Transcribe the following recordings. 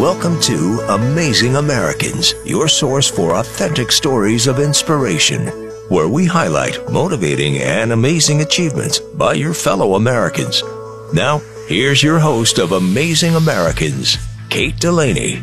Welcome to Amazing Americans, your source for authentic stories of inspiration, where we highlight motivating and amazing achievements by your fellow Americans. Now, here's your host of Amazing Americans, Kate Delaney.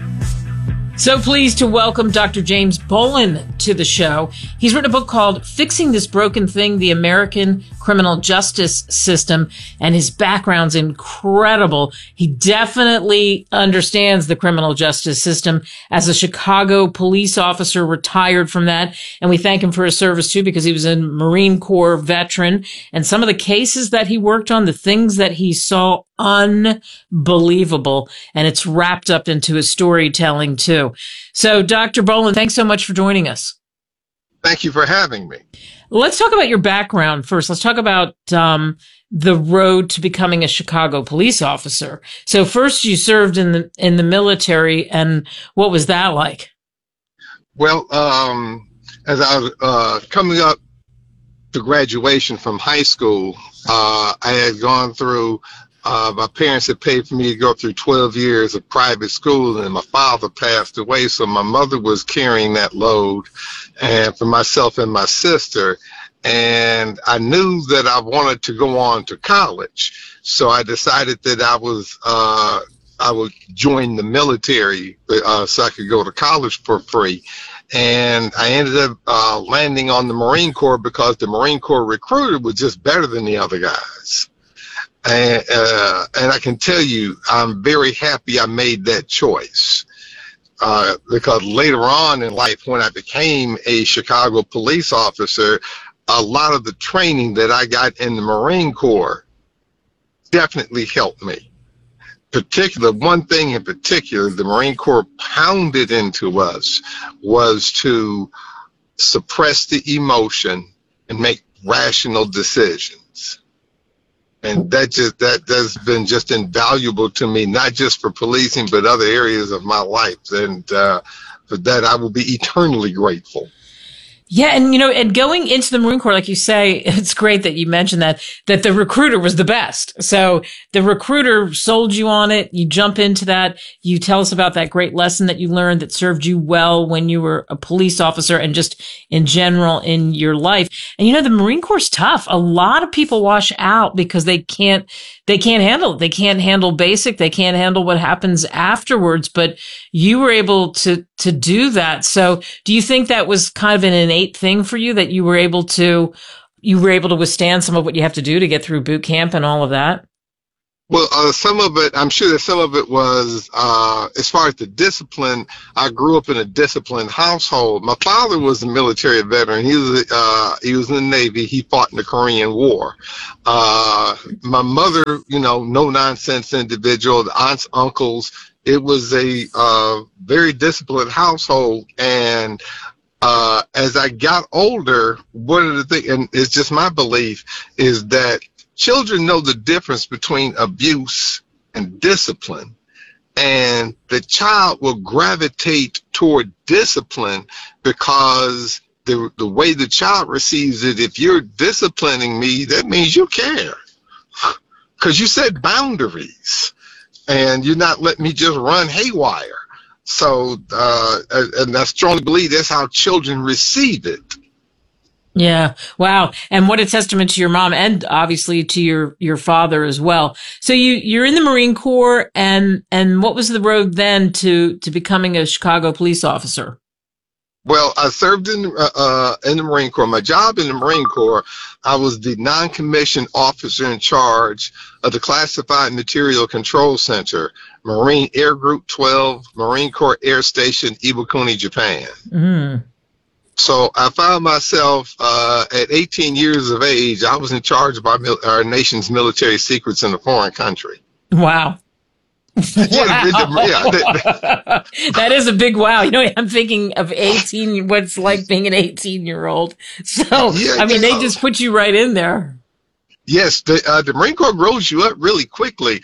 So pleased to welcome Dr. James Boland to the show. He's written a book called Fixing This Broken Thing, The American Criminal Justice System, and his background's incredible. He definitely understands the criminal justice system as a Chicago police officer, retired from that. And we thank him for his service too, because he was a Marine Corps veteran, and some of the cases that he worked on, the things that he saw, unbelievable. And it's wrapped up into his storytelling too. So Dr. Boland, thanks so much for joining us. Thank you for having me. Let's talk about your background first. Let's talk about the road to becoming a Chicago police officer. So first, you served in the military, and what was that like? Well, as I was coming up to graduation from high school, I had gone through. My parents had paid for me to go through 12 years of private school, and my father passed away, so my mother was carrying that load, and for myself and my sister. And I knew that I wanted to go on to college, so I decided that I would join the military so I could go to college for free. And I ended up landing on the Marine Corps because the Marine Corps recruiter was just better than the other guys. And I can tell you, I'm very happy I made that choice, because later on in life, when I became a Chicago police officer, a lot of the training that I got in the Marine Corps definitely helped me. One thing in particular, the Marine Corps pounded into us was to suppress the emotion and make rational decisions. And that has been just invaluable to me, not just for policing, but other areas of my life. And for that, I will be eternally grateful. Yeah. And, and going into the Marine Corps, like you say, it's great that you mentioned that the recruiter was the best. So the recruiter sold you on it. You jump into that. You tell us about that great lesson that you learned that served you well when you were a police officer and just in general in your life. And, the Marine Corps is tough. A lot of people wash out because they can't handle it. They can't handle basic. They can't handle what happens afterwards. But you were able to do that. So do you think that was kind of an innate thing for you, that you were able to withstand some of what you have to do to get through boot camp and all of that? Well, some of it, I'm sure that some of it was, as far as the discipline, I grew up in a disciplined household. My father was a military veteran. He was in the Navy. He fought in the Korean War. My mother, no nonsense individual, the aunts, uncles. It was a very disciplined household. And as I got older, one of the things, and it's just my belief, is that children know the difference between abuse and discipline, and the child will gravitate toward discipline because the way the child receives it, if you're disciplining me, that means you care, because you set boundaries and you're not letting me just run haywire. So, and I strongly believe that's how children receive it. Yeah. Wow. And what a testament to your mom and obviously to your father as well. So you're in the Marine Corps, and what was the road then to becoming a Chicago police officer? Well, I served in the Marine Corps. My job in the Marine Corps, I was the non-commissioned officer in charge of the Classified Material Control Center, Marine Air Group 12, Marine Corps Air Station, Iwakuni, Japan. Mm. So I found myself at 18 years of age, I was in charge of our nation's military secrets in a foreign country. Wow. That is a big wow. I'm thinking of 18, what's like being an 18-year-old. So, they just put you right in there. Yes, the Marine Corps grows you up really quickly.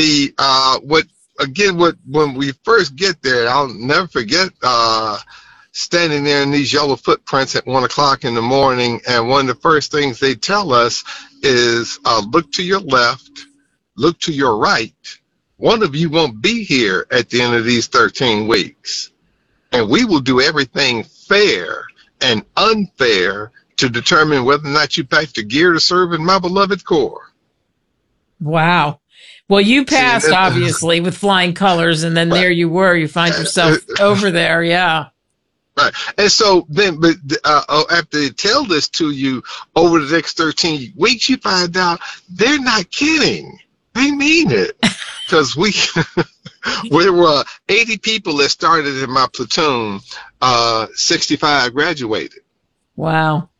When we first get there, I'll never forget standing there in these yellow footprints at 1 o'clock in the morning, and one of the first things they tell us is look to your left, look to your right, one of you won't be here at the end of these 13 weeks. And we will do everything fair and unfair to determine whether or not you pack the gear to serve in my beloved Corps. Wow. Well, you passed, obviously, with flying colors, and then there you were. You find yourself over there, yeah. Right. And so then, but after they tell this to you over the next 13 weeks, you find out they're not kidding. They mean it. Because there were 80 people that started in my platoon, 65 graduated. Wow.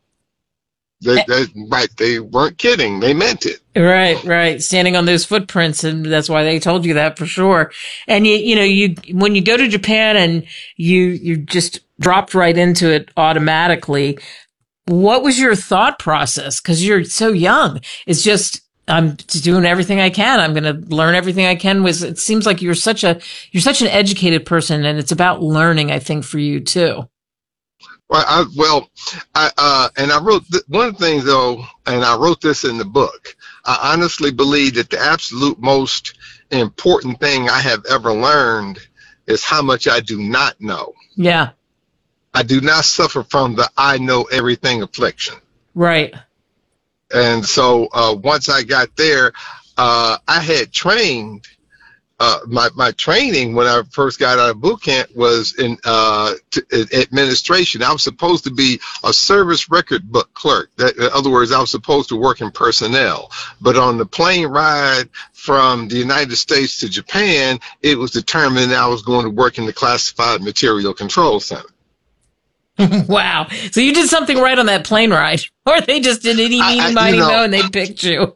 They weren't kidding. They meant it. Right. Standing on those footprints, and that's why they told you that for sure. And you when you go to Japan and you just dropped right into it automatically, what was your thought process? Because you're so young. It's just, I'm doing everything I can. I'm going to learn everything I can. It seems like you're such an educated person, and it's about learning, I think, for you too. I wrote one of the things though, and I wrote this in the book. I honestly believe that the absolute most important thing I have ever learned is how much I do not know. Yeah. I do not suffer from the I know everything affliction. Right. And so once I got there, I had trained. My training when I first got out of boot camp was in administration. I was supposed to be a service record book clerk. In other words, I was supposed to work in personnel. But on the plane ride from the United States to Japan, it was determined I was going to work in the Classified Material Control Center. Wow. So you did something right on that plane ride, or they just did any mighty mo and they picked you.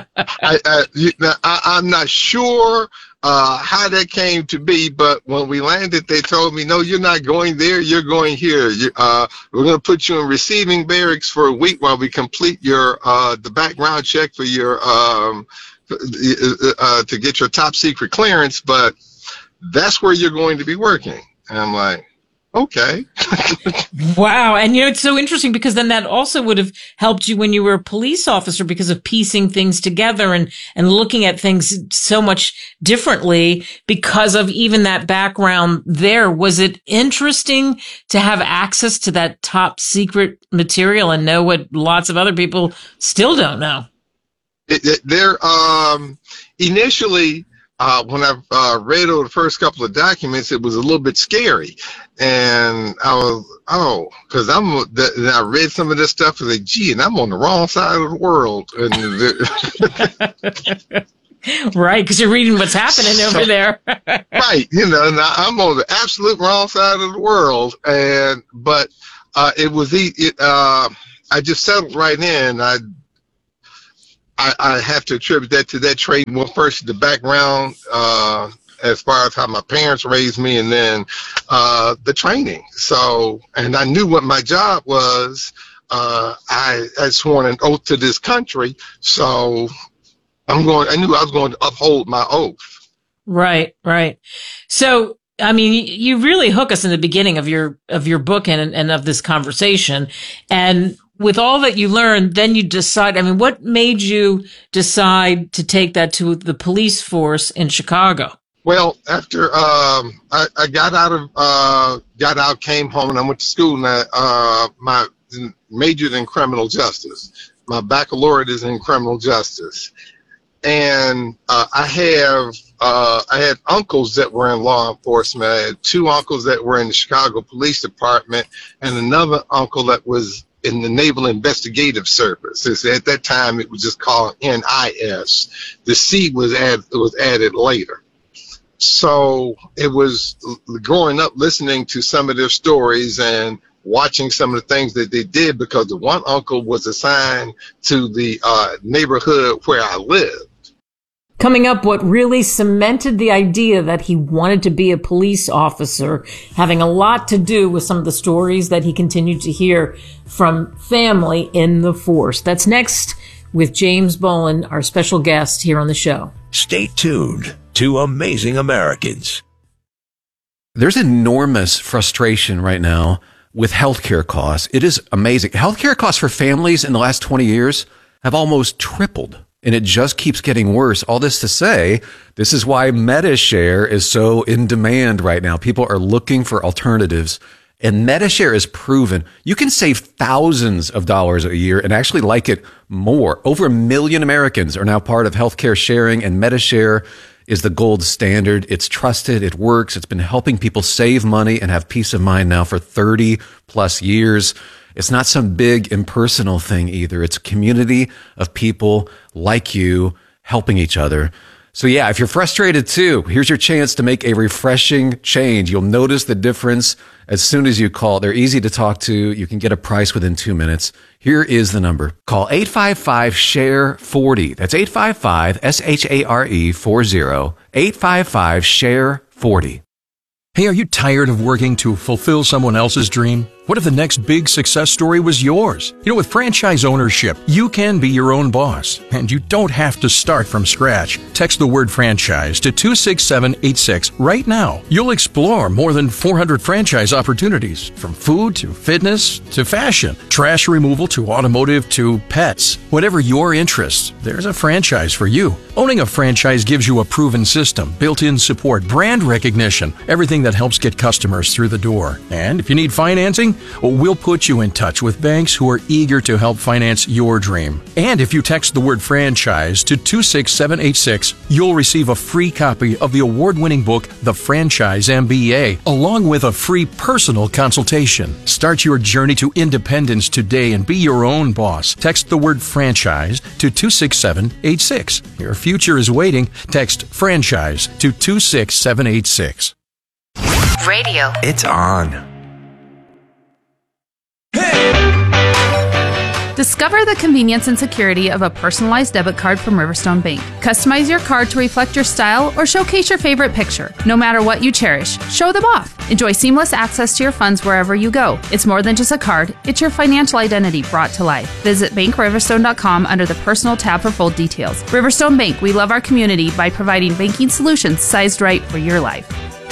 I'm not sure how that came to be, but when we landed, they told me, no, you're not going there, you're going here. We're going to put you in receiving barracks for a week while we complete your the background check for your to get your top secret clearance, but that's where you're going to be working. And I'm like, okay. Wow. And it's so interesting because then that also would have helped you when you were a police officer because of piecing things together and looking at things so much differently because of even that background there. Was it interesting to have access to that top secret material and know what lots of other people still don't know? Initially, when I read over the first couple of documents, it was a little bit scary. And I was, because I read some of this stuff and like, gee, and I'm on the wrong side of the world. And right, because you're reading what's happening over there. Right, and I'm on the absolute wrong side of the world. But it was I just settled right in. I have to attribute that to that trade. Well, first, the background as far as how my parents raised me, and then the training. So, and I knew what my job was. I had sworn an oath to this country, so I knew I was going to uphold my oath. Right. So, I mean, you really hook us in the beginning of your book and of this conversation. And with all that you learned, then you decide, I mean, what made you decide to take that to the police force in Chicago? Well, after I got out, came home, and I went to school, and my majored in criminal justice. My baccalaureate is in criminal justice. And I had uncles that were in law enforcement. I had two uncles that were in the Chicago Police Department, and another uncle that was in the Naval Investigative Service. At that time, it was just called NIS. The C was added later. So it was growing up listening to some of their stories and watching some of the things that they did, because the one uncle was assigned to the neighborhood where I lived. Coming up, what really cemented the idea that he wanted to be a police officer, having a lot to do with some of the stories that he continued to hear from family in the force. That's next with James Boland, our special guest here on the show. Stay tuned to Amazing Americans. There's enormous frustration right now with healthcare costs. It is amazing. Healthcare costs for families in the last 20 years have almost tripled. and it just keeps getting worse. All this to say, this is why MediShare is so in demand right now. People are looking for alternatives, and MediShare is proven you can save thousands of dollars a year and actually like it more. Over 1 million Americans are now part of healthcare sharing, and MediShare is the gold standard. It's trusted. It works. It's been helping people save money and have peace of mind now for 30 plus years. It's not some big impersonal thing either. It's a community of people like you helping each other. So yeah, if you're frustrated too, here's your chance to make a refreshing change. You'll notice the difference as soon as you call. They're easy to talk to. You can get a price within 2 minutes. Here is the number. Call 855-SHARE-40. That's 855-SHARE-40. 855-SHARE-40. Hey, are you tired of working to fulfill someone else's dream? What if the next big success story was yours? You know, with franchise ownership, you can be your own boss, and you don't have to start from scratch. Text the word franchise to 26786 right now. You'll explore more than 400 franchise opportunities, from food to fitness to fashion, trash removal to automotive to pets. Whatever your interests, there's a franchise for you. Owning a franchise gives you a proven system, built-in support, brand recognition, everything that helps get customers through the door. And if you need financing, well, we'll put you in touch with banks who are eager to help finance your dream. And if you text the word franchise to 26786, you'll receive a free copy of the award-winning book, The Franchise MBA, along with a free personal consultation. Start your journey to independence today and be your own boss. Text the word franchise to 26786. Your future is waiting. Text franchise to 26786. Radio. It's on. Discover the convenience and security of a personalized debit card from Riverstone Bank. Customize your card to reflect your style or showcase your favorite picture. No matter what you cherish, show them off. Enjoy seamless access to your funds wherever you go. It's more than just a card, it's your financial identity brought to life. Visit bankriverstone.com under the personal tab for full details. Riverstone Bank, we love our community by providing banking solutions sized right for your life.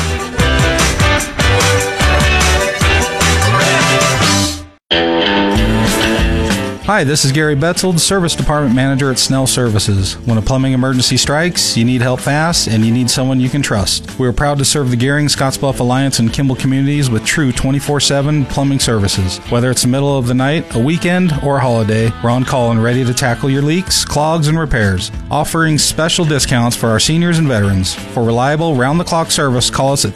Hi, this is Gary Betzold, Service Department Manager at Snell Services. When a plumbing emergency strikes, you need help fast, and you need someone you can trust. We are proud to serve the Gehring, Scottsbluff Alliance, and Kimball communities with true 24/7 plumbing services. Whether it's the middle of the night, a weekend, or a holiday, we're on call and ready to tackle your leaks, clogs, and repairs. Offering special discounts for our seniors and veterans. For reliable, round-the-clock service, call us at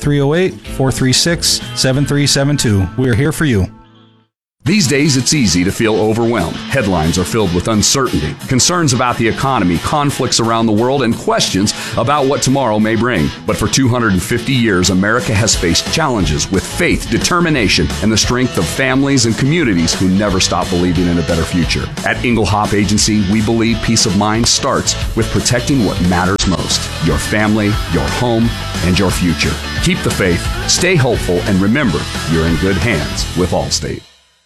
308-436-7372. We are here for you. These days, it's easy to feel overwhelmed. Headlines are filled with uncertainty, concerns about the economy, conflicts around the world, and questions about what tomorrow may bring. But for 250 years, America has faced challenges with faith, determination, and the strength of families and communities who never stop believing in a better future. At Engelhop Agency, we believe peace of mind starts with protecting what matters most: your family, your home, and your future. Keep the faith, stay hopeful, and remember, you're in good hands with Allstate.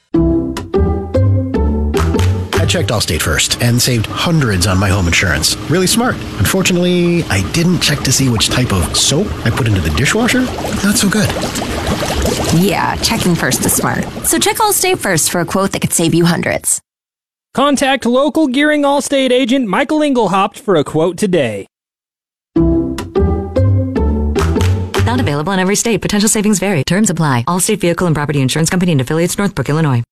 I checked Allstate first and saved hundreds on my home insurance. Really smart. Unfortunately, I didn't check to see which type of soap I put into the dishwasher. Not so good. Yeah, checking first is smart. So check Allstate first for a quote that could save you hundreds. Contact local Gehring Allstate agent Michael Engelhaupt for a quote today. Not available in every state. Potential savings vary. Terms apply. Allstate Vehicle and Property Insurance Company and affiliates, Northbrook, Illinois.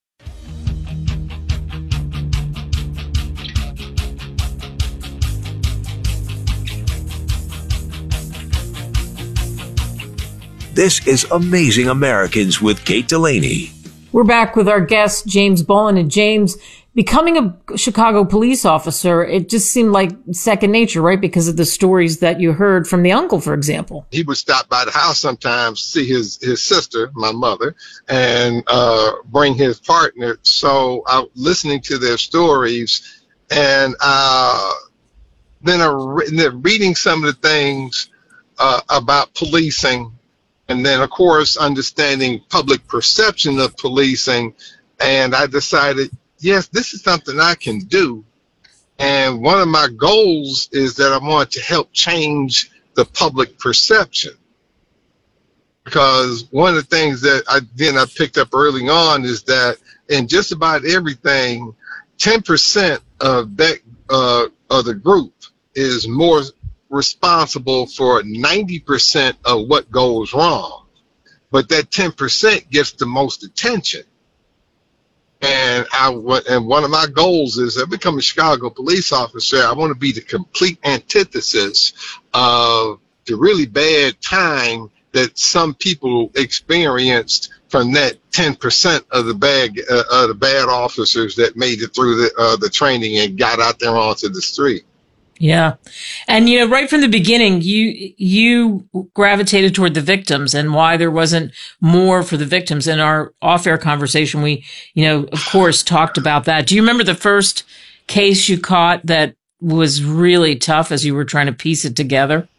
This is Amazing Americans with Kate Delaney. We're back with our guest, James Bowen. And James, becoming a Chicago police officer, it just seemed like second nature, right? Because of the stories that you heard from the uncle, for example. He would stop by the house sometimes, see his sister, my mother, and bring his partner. So I was listening to their stories, and then reading some of the things about policing, and then, of course, understanding public perception of policing. And I decided, yes, this is something I can do. And one of my goals is that I want to help change the public perception. Because one of the things that I picked up early on is that in just about everything, 10% of that of the group is more responsible for 90% of what goes wrong, but that 10% gets the most attention. And one of my goals is to become a Chicago police officer. I want to be the complete antithesis of the really bad time that some people experienced from that 10% of the bad officers that made it through the training and got out there onto the street. Yeah. And, right from the beginning, you gravitated toward the victims and why there wasn't more for the victims. In our off-air conversation, we, of course, talked about that. Do you remember the first case you caught that was really tough as you were trying to piece it together?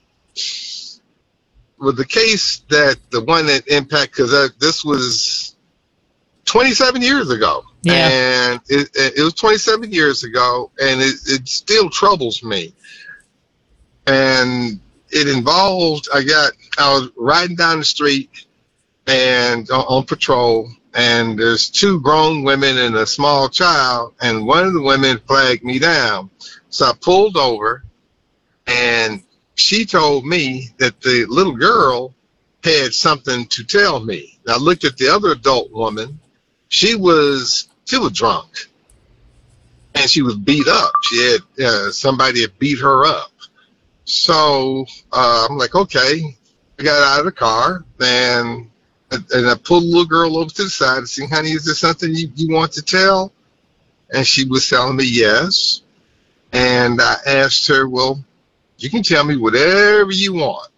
Well, the one that impacted, because this was 27 years ago. Yeah. And it was 27 years ago, and it still troubles me. And it involved, I was riding down the street and on patrol, and there's two grown women and a small child, and one of the women flagged me down. So I pulled over, and she told me that the little girl had something to tell me. I looked at the other adult woman. She was drunk, and she was beat up. She had somebody had beat her up. So I'm like, okay. I got out of the car, and I pulled the little girl over to the side and said, honey, is there something you want to tell? And she was telling me yes. And I asked her, well, you can tell me whatever you want.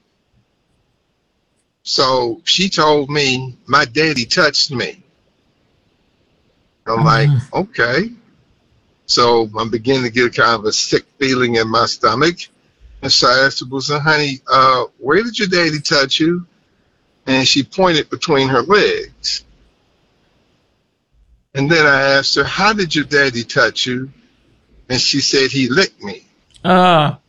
So she told me, my daddy touched me. I'm like, okay. So I'm beginning to get kind of a sick feeling in my stomach. And so I asked her, well, so, honey, where did your daddy touch you? And she pointed between her legs. And then I asked her, how did your daddy touch you? And she said, he licked me. Now,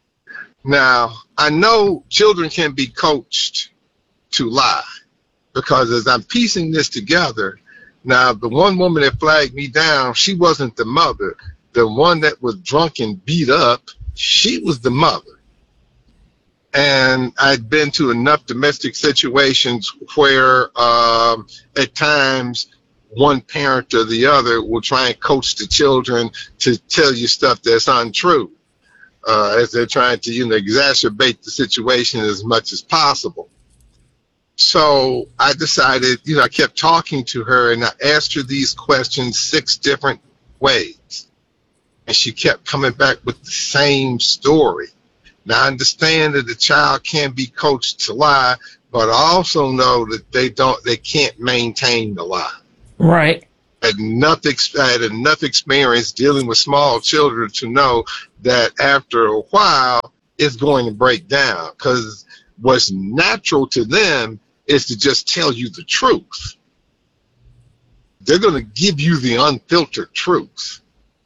I know children can be coached to lie, because as I'm piecing this together, now, the one woman that flagged me down, she wasn't the mother. The one that was drunk and beat up, she was the mother. And I'd been to enough domestic situations where at times one parent or the other will try and coach the children to tell you stuff that's untrue, as they're trying to, exacerbate the situation as much as possible. So I decided, I kept talking to her, and I asked her these questions 6 different ways. And she kept coming back with the same story. Now, I understand that the child can be coached to lie, but I also know that they can't maintain the lie. Right. I had enough experience dealing with small children to know that after a while, it's going to break down, because what's natural to them is to just tell you the truth. They're going to give you the unfiltered truth.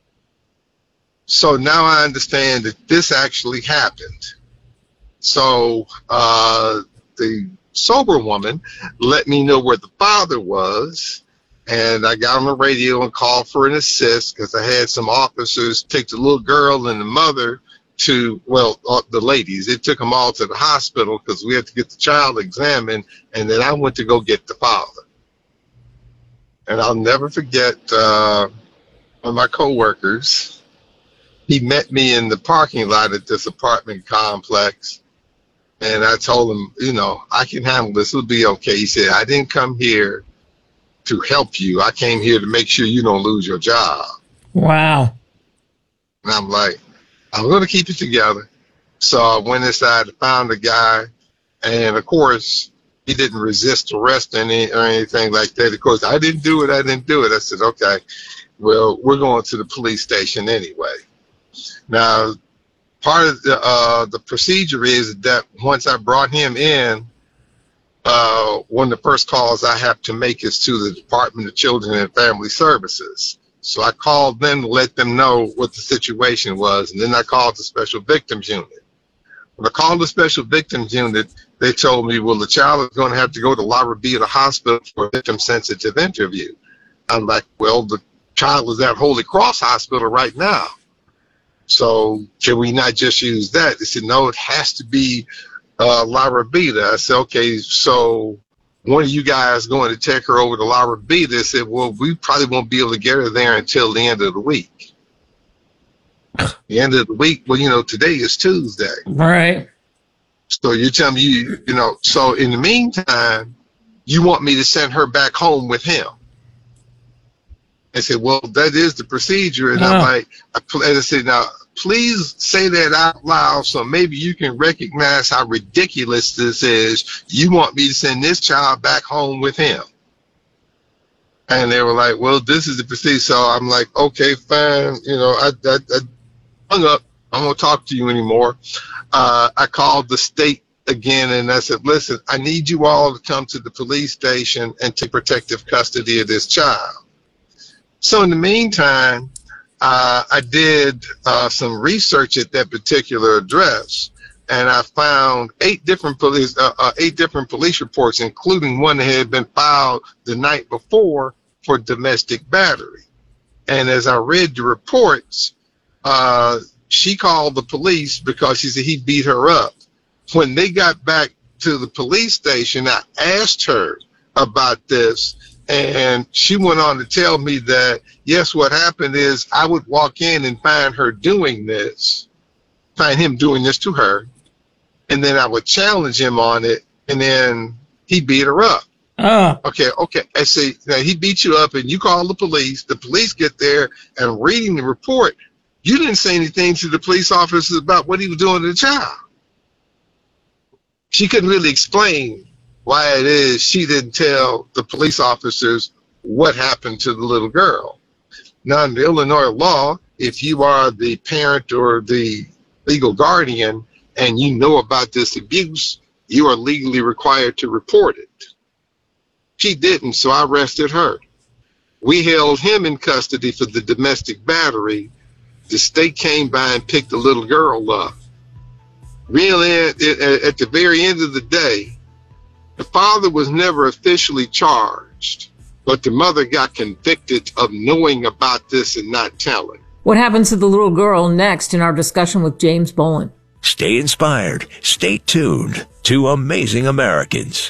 So now I understand that this actually happened. So the sober woman let me know where the father was, and I got on the radio and called for an assist, because I had some officers take the little girl and the mother to, the ladies. It took them all to the hospital because we had to get the child examined, and then I went to go get the father. And I'll never forget one of my coworkers. He met me in the parking lot at this apartment complex, and I told him, I can handle this. It'll be okay. He said, I didn't come here to help you. I came here to make sure you don't lose your job. Wow. And I'm like, I'm going to keep it together. So I went inside and found the guy, and of course, he didn't resist arrest or anything like that. Of course, I didn't do it. I said, okay, well, we're going to the police station anyway. Now, part of the procedure is that once I brought him in, one of the first calls I have to make is to the Department of Children and Family Services. So I called them to let them know what the situation was, and then I called the Special Victims Unit. When I called the Special Victims Unit, they told me, well, the child is going to have to go to La Rabida Hospital for a victim-sensitive interview. I'm like, well, the child is at Holy Cross Hospital right now. So can we not just use that? They said, no, it has to be La Rabida. I said, okay, so one of you guys going to take her over to La Rabida? They said, well, we probably won't be able to get her there until the end of the week. The end of the week, well, today is Tuesday. Right. So you're telling me, so in the meantime, you want me to send her back home with him? I said, well, that is the procedure. And I'm like, I said, now, please say that out loud so maybe you can recognize how ridiculous this is. You want me to send this child back home with him? And they were like, well, this is the procedure. So I'm like, okay, fine. I hung up. I don't want to talk to you anymore. I called the state again and I said, listen, I need you all to come to the police station and take protective custody of this child. So in the meantime, I did some research at that particular address, and I found 8 different police reports, including one that had been filed the night before for domestic battery. And as I read the reports, she called the police because she said he beat her up. When they got back to the police station, I asked her about this. And she went on to tell me that, yes, what happened is I would walk in and find him doing this to her, and then I would challenge him on it, and then he beat her up. Okay. I say, now he beat you up, and you call the police get there, and reading the report, you didn't say anything to the police officers about what he was doing to the child. She couldn't really explain why it is she didn't tell the police officers what happened to the little girl. Now, in the Illinois law, if you are the parent or the legal guardian and you know about this abuse, you are legally required to report it. She didn't, so I arrested her. We held him in custody for the domestic battery. The state came by and picked the little girl up. Really, at the very end of the day, the father was never officially charged, but the mother got convicted of knowing about this and not telling. What happens to the little girl next in our discussion with James Boland? Stay inspired. Stay tuned to Amazing Americans.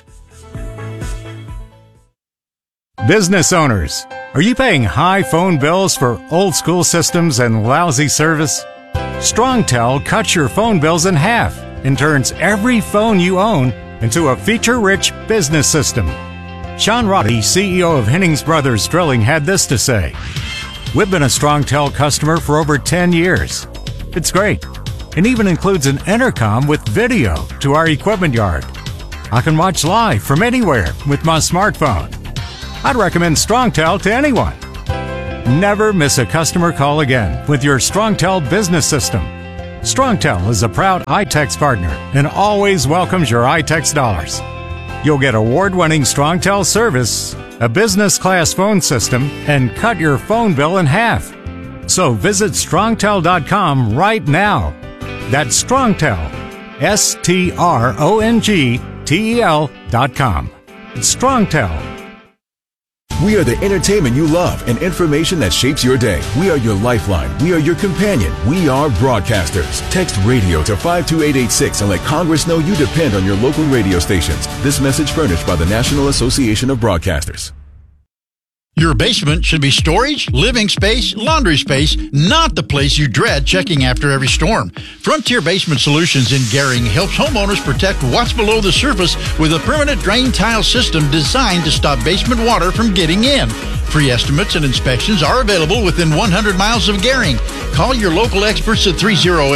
Business owners, are you paying high phone bills for old school systems and lousy service? StrongTel cuts your phone bills in half and turns every phone you own into a feature-rich business system. Sean Roddy, CEO of Hennings Brothers Drilling, had this to say. We've been a StrongTel customer for over 10 years. It's great. It even includes an intercom with video to our equipment yard. I can watch live from anywhere with my smartphone. I'd recommend StrongTel to anyone. Never miss a customer call again with your StrongTel business system. StrongTel is a proud iTex partner and always welcomes your iTex dollars. You'll get award-winning StrongTel service, a business-class phone system, and cut your phone bill in half. So visit StrongTel.com right now. That's StrongTel, StrongTel.com. It's StrongTel. We are the entertainment you love and information that shapes your day. We are your lifeline. We are your companion. We are broadcasters. Text radio to 52886 and let Congress know you depend on your local radio stations. This message furnished by the National Association of Broadcasters. Your basement should be storage, living space, laundry space, not the place you dread checking after every storm. Frontier Basement Solutions in Gering helps homeowners protect what's below the surface with a permanent drain tile system designed to stop basement water from getting in. Free estimates and inspections are available within 100 miles of Gering. Call your local experts at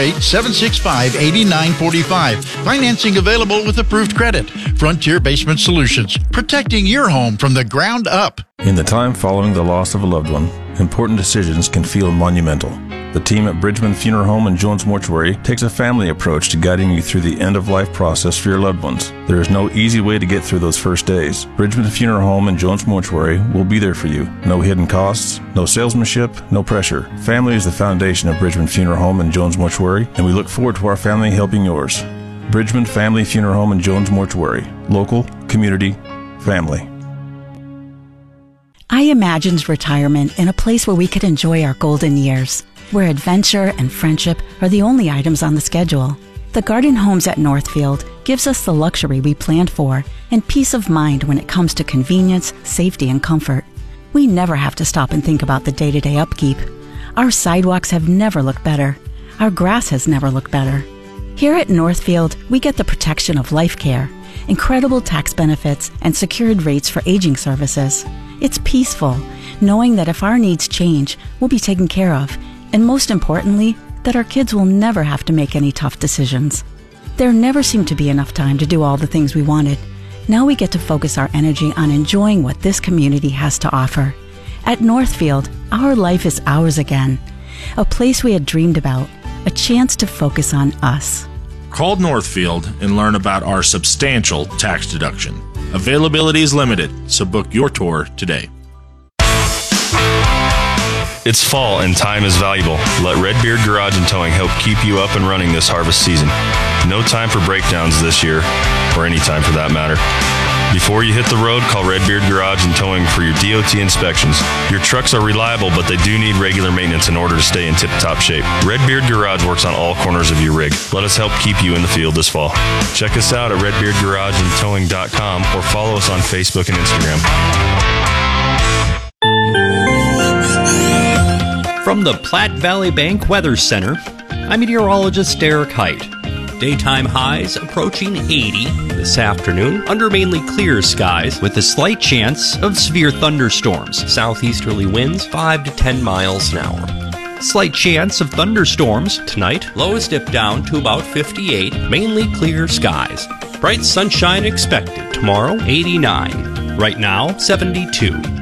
308-765-8945. Financing available with approved credit. Frontier Basement Solutions, protecting your home from the ground up. In the time following the loss of a loved one, important decisions can feel monumental. The team at Bridgman Funeral Home and Jones Mortuary takes a family approach to guiding you through the end-of-life process for your loved ones. There is no easy way to get through those first days. Bridgman Funeral Home and Jones Mortuary will be there for you. No hidden costs, no salesmanship, no pressure. Family is the foundation of Bridgman Funeral Home and Jones Mortuary, and we look forward to our family helping yours. Bridgman Family Funeral Home and Jones Mortuary. Local, community, family. I imagined retirement in a place where we could enjoy our golden years. where adventure and friendship are the only items on the schedule. The Garden Homes at Northfield gives us the luxury we planned for and peace of mind when it comes to convenience, safety, and comfort. We never have to stop and think about the day-to-day upkeep. Our sidewalks have never looked better. Our grass has never looked better. Here at Northfield, we get the protection of life care, incredible tax benefits, and secured rates for aging services. It's peaceful, knowing that if our needs change, we'll be taken care of, and most importantly, that our kids will never have to make any tough decisions. There never seemed to be enough time to do all the things we wanted. Now we get to focus our energy on enjoying what this community has to offer. At Northfield, our life is ours again. A place we had dreamed about, a chance to focus on us. Call Northfield and learn about our substantial tax deduction. Availability is limited, so book your tour today. It's fall and time is valuable. Let Redbeard Garage and Towing help keep you up and running this harvest season. No time for breakdowns this year, or any time for that matter. Before you hit the road, call Redbeard Garage and Towing for your DOT inspections. Your trucks are reliable, but they do need regular maintenance in order to stay in tip-top shape. Redbeard Garage works on all corners of your rig. Let us help keep you in the field this fall. Check us out at redbeardgarageandtowing.com or follow us on Facebook and Instagram. From the Platte Valley Bank Weather Center, I'm meteorologist Derek Height. Daytime highs approaching 80 this afternoon under mainly clear skies with a slight chance of severe thunderstorms. Southeasterly winds 5 to 10 miles an hour. Slight chance of thunderstorms tonight. Lows dip down to about 58. Mainly clear skies. Bright sunshine expected. Tomorrow 89. Right now 72.